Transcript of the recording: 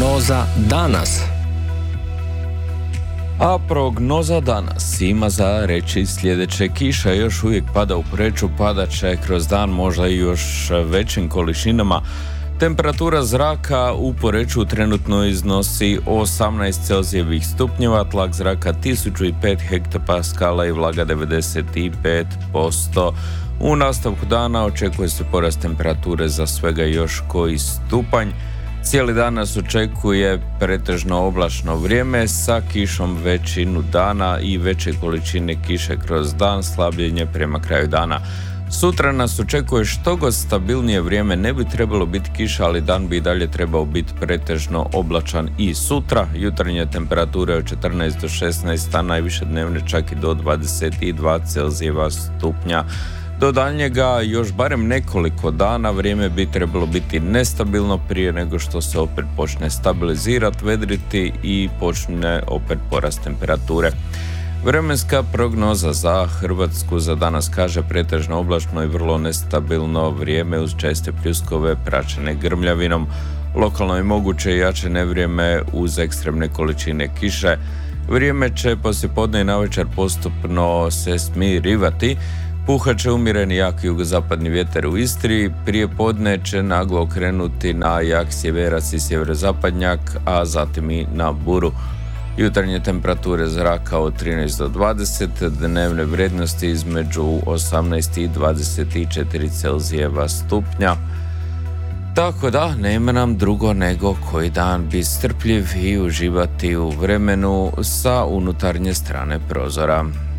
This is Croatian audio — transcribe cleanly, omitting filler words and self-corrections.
Prognoza danas. A prognoza danas ima za reći sljedeće: kiša još uvijek pada u Poreču, padat će kroz dan možda i još većim količinama. Temperatura zraka u Poreču trenutno iznosi 18 celzijevih stupnjeva, tlak zraka 1005 hektopaskala i vlaga 95%. U nastavku dana očekuje se porast temperature za svega još koji stupanj. Cijeli dan nas očekuje pretežno oblačno vrijeme sa kišom većinu dana i veće količine kiše kroz dan, slabljenje prema kraju dana. Sutra nas očekuje što god stabilnije vrijeme, ne bi trebalo biti kiša, ali dan bi i dalje trebao biti pretežno oblačan i sutra. Jutarnje temperature od 14 do 16, a najviše dnevne čak i do 22 celzijeva stupnja. Do daljnjega još barem nekoliko dana vrijeme bi trebalo biti nestabilno prije nego što se opet počne stabilizirati, vedriti i počne opet porast temperature. Vremenska prognoza za Hrvatsku za danas kaže pretežno oblačno i vrlo nestabilno vrijeme uz česte pljuskove praćene grmljavinom. Lokalno je moguće jače nevrijeme uz ekstremne količine kiše. Vrijeme će poslijepodne i navečer postupno se smirivati. Puhat će umjereni jak jugozapadni vjetar u Istri, prije podne će naglo okrenuti na jak sjeverac i sjeverozapadnjak, a zatim i na buru. Jutarnje temperature zraka od 13 do 20, dnevne vrijednosti između 18 i 24 celzijeva stupnja. Tako da, nema nam drugo nego koji dan biti strpljiv i uživati u vremenu sa unutarnje strane prozora.